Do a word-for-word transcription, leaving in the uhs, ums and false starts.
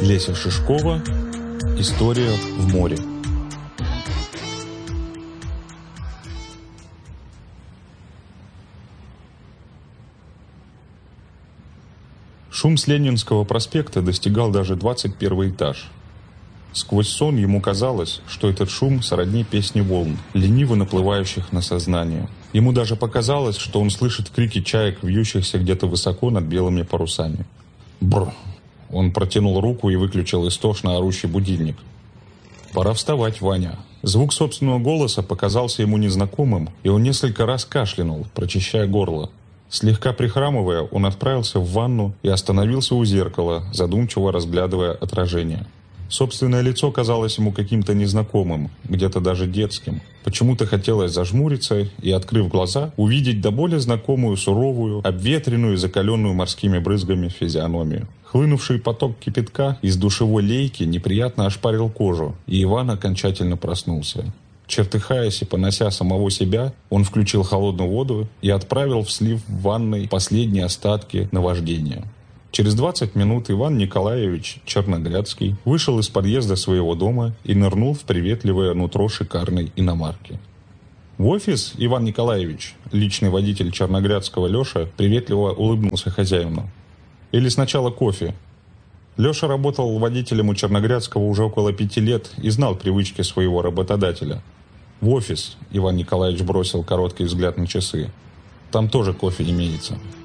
Леся Шишкова. История в море. Шум с Ленинского проспекта достигал даже двадцать первый этаж. Сквозь сон ему казалось, что этот шум сродни песни волн, лениво наплывающих на сознание. Ему даже показалось, что он слышит крики чаек, вьющихся где-то высоко над белыми парусами. Бррр! Он протянул руку и выключил истошно орущий будильник. «Пора вставать, Ваня». Звук собственного голоса показался ему незнакомым, и он несколько раз кашлянул, прочищая горло. Слегка прихрамывая, он отправился в ванну и остановился у зеркала, задумчиво разглядывая отражение. Собственное лицо казалось ему каким-то незнакомым, где-то даже детским. Почему-то хотелось зажмуриться и, открыв глаза, увидеть до боли знакомую, суровую, обветренную и закаленную морскими брызгами физиономию. Хлынувший поток кипятка из душевой лейки неприятно ошпарил кожу, и Иван окончательно проснулся. Чертыхаясь и понося самого себя, он включил холодную воду и отправил в слив в ванной последние остатки наваждения. Через двадцать минут Иван Николаевич Черногрядский вышел из подъезда своего дома и нырнул в приветливое нутро шикарной иномарки. «В офис, Иван Николаевич?» Личный водитель Черногрядского Леша приветливо улыбнулся хозяину. «Или сначала кофе?» Леша работал водителем у Черногрядского уже около пяти лет и знал привычки своего работодателя. «В офис», — Иван Николаевич бросил короткий взгляд на часы. «Там тоже кофе имеется».